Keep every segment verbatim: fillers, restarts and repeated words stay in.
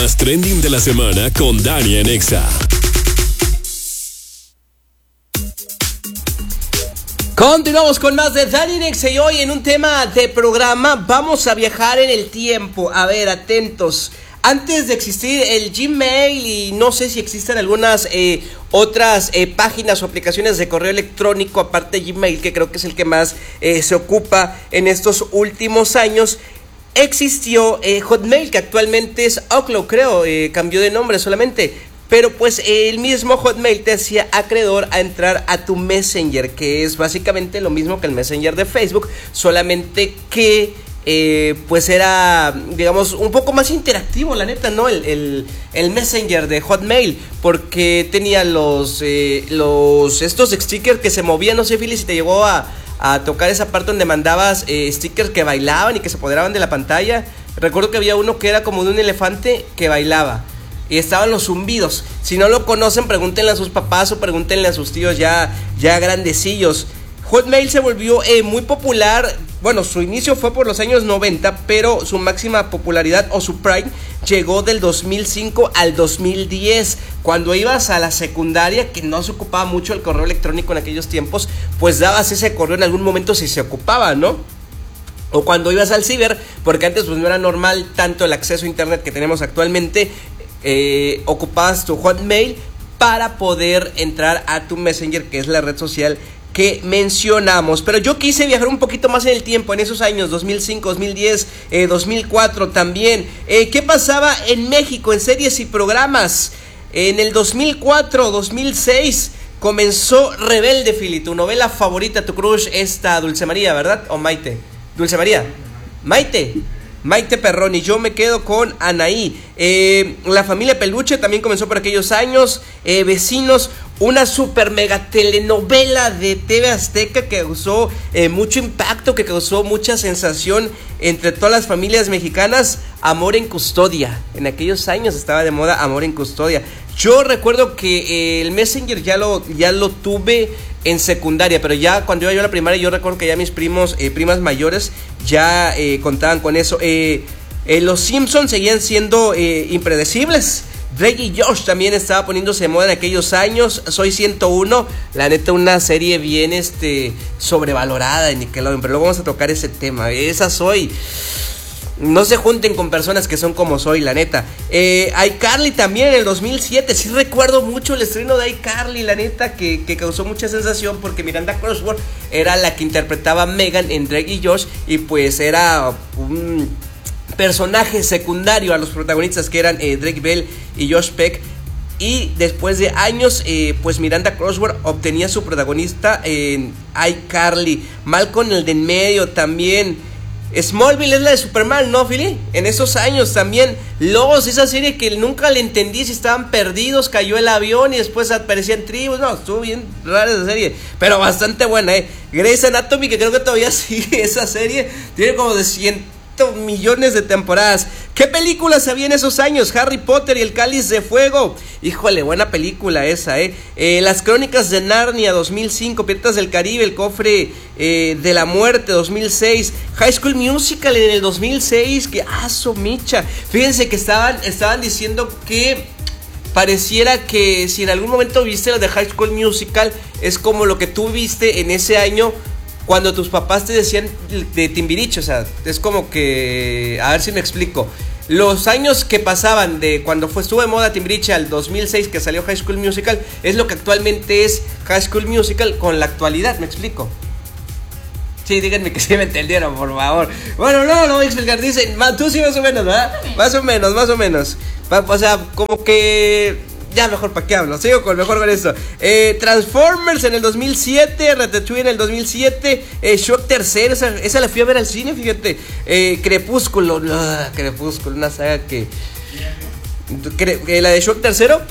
más trending de la semana con Dani en Exa. Continuamos con más de Dani en Exa y hoy en un tema de programa vamos a viajar en el tiempo. A ver, atentos. Antes de existir el Gmail y no sé si existen algunas eh, otras eh, páginas o aplicaciones de correo electrónico aparte de Gmail, que creo que es el que más eh, se ocupa en estos últimos años, existió eh, Hotmail, que actualmente es Outlook, creo, eh, cambió de nombre solamente. Pero pues eh, el mismo Hotmail te hacía acreedor a entrar a tu Messenger, que es básicamente lo mismo que el Messenger de Facebook, solamente que Eh, pues era, digamos, un poco más interactivo, la neta, ¿no? El, el, el Messenger de Hotmail, porque tenía los, eh, los, estos stickers que se movían, no sé, Philly, si te llegó a, a tocar esa parte donde mandabas eh, stickers que bailaban y que se apoderaban de la pantalla. Recuerdo que había uno que era como de un elefante que bailaba. Y estaban los zumbidos. Si no lo conocen, pregúntenle a sus papás o pregúntenle a sus tíos ya, ya grandecillos. Hotmail se volvió eh, muy popular. Bueno, su inicio fue por los años noventa, pero su máxima popularidad o su prime llegó del dos mil cinco al dos mil diez. Cuando ibas a la secundaria, que no se ocupaba mucho el correo electrónico en aquellos tiempos, pues dabas ese correo en algún momento si se ocupaba, ¿no? O cuando ibas al ciber, porque antes pues no era normal tanto el acceso a internet que tenemos actualmente, eh, ocupabas tu Hotmail para poder entrar a tu Messenger, que es la red social que mencionamos. Pero yo quise viajar un poquito más en el tiempo, en esos años dos mil cinco, dos mil diez, eh, dos mil cuatro también. eh, ¿Qué pasaba en México en series y programas? En el dos mil cuatro, dos mil seis comenzó Rebelde, Philly, tu novela favorita, tu crush, esta Dulce María, ¿verdad? ¿O Maite? Dulce María, Maite Maite Perroni. Yo me quedo con Anaí. eh, La Familia Peluche también comenzó por aquellos años. eh, Vecinos, una super mega telenovela de T V Azteca que causó eh, mucho impacto, que causó mucha sensación entre todas las familias mexicanas. Amor en Custodia. En aquellos años estaba de moda Amor en Custodia. Yo recuerdo que eh, el Messenger ya lo, ya lo tuve en secundaria, pero ya cuando iba yo a la primaria, yo recuerdo que ya mis primos, eh, primas mayores ya eh, contaban con eso. eh, eh, Los Simpsons seguían siendo eh, impredecibles. Drake y Josh también estaba poniéndose de moda en aquellos años. Soy ciento uno, la neta, una serie bien este sobrevalorada de Nickelodeon, pero luego vamos a tocar ese tema. Esa Soy. No se junten con personas que son como Soy, la neta. eh, iCarly también en el dos mil siete. Sí recuerdo mucho el estreno de iCarly, la neta, que, que causó mucha sensación, porque Miranda Cosgrove era la que interpretaba a Megan en Drake y Josh, y pues era un personaje secundario a los protagonistas, que eran eh, Drake Bell y Josh Peck. Y después de años, eh, pues Miranda Cosgrove obtenía su protagonista en iCarly. Malcolm el de en medio también. Smallville es la de Superman, ¿no, Philly? En esos años también. Lost, esa serie que nunca le entendí si estaban perdidos, cayó el avión y después aparecían tribus. No, estuvo bien rara esa serie, pero bastante buena, eh. Grey's Anatomy, que creo que todavía sigue esa serie, tiene como de cien millones de temporadas. ¿Qué películas había en esos años? Harry Potter y el Cáliz de Fuego. Híjole, buena película esa, eh. eh Las Crónicas de Narnia, dos mil cinco. Piratas del Caribe, El Cofre eh, de la Muerte, dos mil seis. High School Musical en el dos mil seis. Que aso, micha. Fíjense que estaban, estaban diciendo que pareciera que si en algún momento viste lo de High School Musical, es como lo que tú viste en ese año cuando tus papás te decían de Timbiriche. O sea, es como que, a ver si me explico. Los años que pasaban de cuando fue, estuvo de moda Timbiriche al dos mil seis, que salió High School Musical, es lo que actualmente es High School Musical con la actualidad, ¿me explico? Sí, díganme que sí me entendieron, por favor. Bueno, no, no voy a explicar. Dicen, tú sí más o menos, ¿verdad? Más o menos, más o menos. O sea, como que... Ya, mejor, ¿para qué hablo? Sigo con mejor con esto. Eh, Transformers en el dos mil siete, Ratatouille en el dos mil siete, eh, Shrek tercero, esa, esa la fui a ver al cine, fíjate. Eh, Crepúsculo, uh, Crepúsculo, una saga que... Cre, ¿La de Shrek tercero?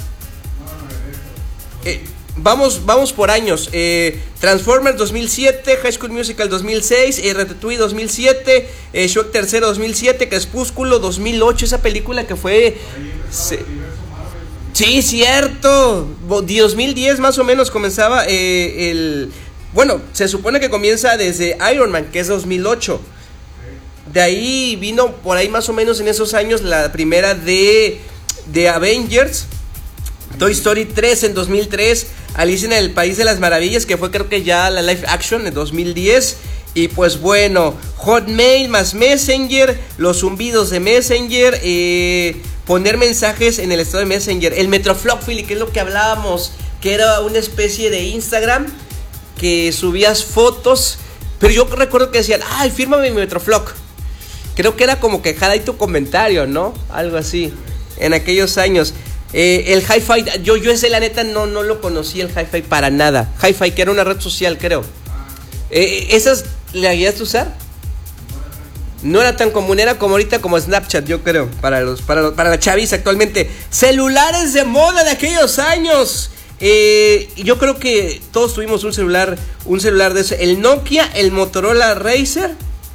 Eh, vamos, vamos por años. Eh, Transformers dos mil siete, High School Musical dos mil seis, eh, Ratatouille dos mil siete, eh, Shrek tercero dos mil siete, Crepúsculo dos mil ocho, esa película que fue... Se, Sí, cierto. dos mil diez más o menos comenzaba eh, el... Bueno, se supone que comienza desde Iron Man, que es dos mil ocho. De ahí vino por ahí más o menos en esos años la primera de de Avengers, Toy Story tres en dos mil tres, Alicia en el País de las Maravillas, que fue creo que ya la live action en dos mil diez. Y pues bueno, Hotmail más Messenger, los zumbidos de Messenger, eh, poner mensajes en el estado de Messenger, el Metroflog, que es lo que hablábamos, que era una especie de Instagram, que subías fotos, pero yo recuerdo que decían, ay, fírmame mi Metroflog. Creo que era como que jala ahí tu comentario, ¿no? Algo así, en aquellos años. Eh, el Hi-Fi, yo, yo ese la neta no, no lo conocí, el Hi-Fi para nada. Hi-Fi, que era una red social, creo. Eh, ¿Esas la llegaste a usar? No era tan común, era como ahorita como Snapchat, yo creo, para los, para los, para la chaviza actualmente. Celulares de moda de aquellos años. Eh, yo creo que todos tuvimos un celular, un celular de eso. El Nokia, el Motorola Razr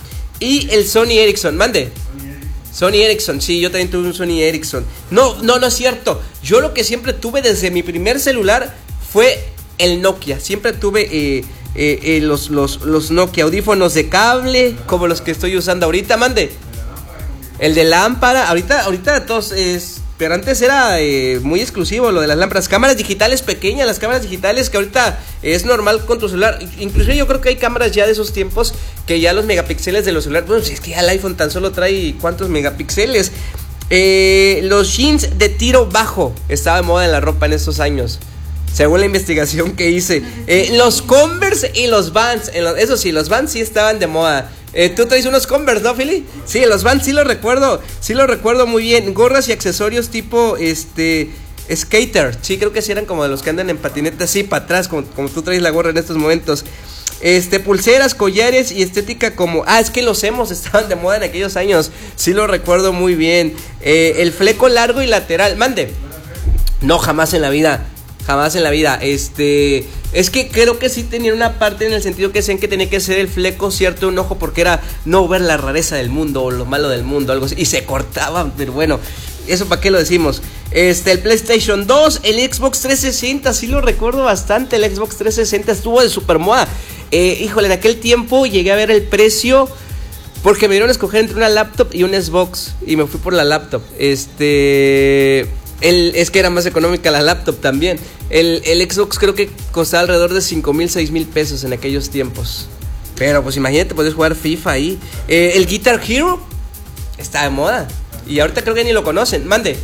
y el Sony Ericsson. Mande. Sony Ericsson, sí, yo también tuve un Sony Ericsson. No, no, no es cierto. Yo lo que siempre tuve desde mi primer celular fue el Nokia. Siempre tuve eh, eh, eh, los, los, los Nokia, audífonos de cable, como los que estoy usando ahorita. Mande. El de lámpara. Ahorita, ahorita todos es... Pero antes era eh, muy exclusivo lo de las lámparas. Cámaras digitales pequeñas, las cámaras digitales que ahorita es normal con tu celular. Inclusive yo creo que hay cámaras ya de esos tiempos que ya los megapíxeles de los celulares... Bueno, si es que ya el iPhone tan solo trae ¿cuántos megapíxeles? Eh, los jeans de tiro bajo estaba de moda en la ropa en esos años, según la investigación que hice. Eh, los Converse y los Vans, en los, eso sí, los Vans sí estaban de moda. Eh, ¿Tú traes unos Converse, no, Philly? Sí, los Vans sí los recuerdo, sí los recuerdo muy bien. Gorras y accesorios tipo, este, skater. Sí, creo que sí eran como de los que andan en patineta así para atrás, como, como tú traes la gorra en estos momentos. Este, pulseras, collares y estética como... Ah, es que los emos estaban de moda en aquellos años. Sí lo recuerdo muy bien. Eh, el fleco largo y lateral. Mande. No, jamás en la vida. Jamás en la vida, este... Es que creo que sí tenía una parte en el sentido que decían que tenía que ser el fleco cierto un ojo, porque era no ver la rareza del mundo o lo malo del mundo, algo así. Y se cortaban, pero bueno, eso para qué lo decimos. Este, el PlayStation dos, el Xbox trescientos sesenta, sí lo recuerdo bastante. El Xbox trescientos sesenta estuvo de super moda. eh, Híjole, en aquel tiempo llegué a ver el precio, porque me dieron a escoger entre una laptop y un Xbox, y me fui por la laptop. Este... El, es que era más económica la laptop también. El, el Xbox creo que costaba alrededor de cinco mil, seis mil pesos en aquellos tiempos. Pero pues imagínate, podías jugar FIFA ahí. eh, El Guitar Hero está de moda y ahorita creo que ni lo conocen. Mande.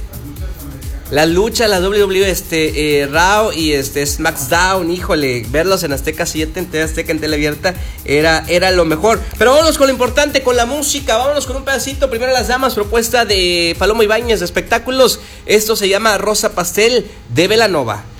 La lucha, la doble u doble u E, este, eh, Raw y este, SmackDown, híjole, verlos en Azteca siete, en T V Azteca, en tele abierta, era, era lo mejor. Pero vámonos con lo importante, con la música, vámonos con un pedacito. Primero Las Damas, propuesta de Paloma Ibáñez de Espectáculos. Esto se llama Rosa Pastel de Belanova.